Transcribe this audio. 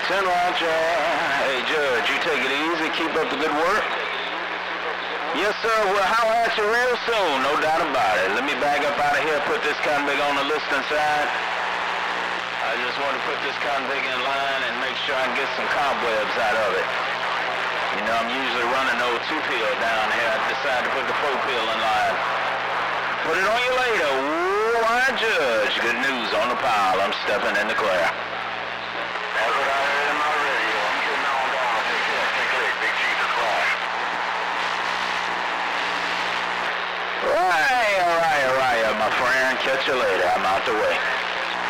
10 Roger. Hey, Judge, you take it easy. Keep up the good work. Yes, sir. We'll holler at you real soon. No doubt about it. Let me bag up out of here, put this convict on the list inside. I just want to put this convict in line and make sure I can get some cobwebs out of it. You know, I'm usually running old 2-pill down here. I decided to put the 4-pill in line. Put it on you later. Ooh, I Judge. Good news on the pile. I'm stepping in the clear. That's what I heard in my radio. I'm getting on down. Take it, Big Chief across. All right, my friend. Catch you later. I'm out the way.